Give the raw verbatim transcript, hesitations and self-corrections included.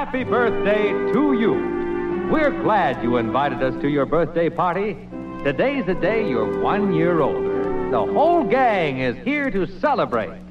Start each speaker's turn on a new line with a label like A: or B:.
A: happy birthday to you. We're glad you invited us to your birthday party. Today's the day you're one year older. The whole gang is here to celebrate.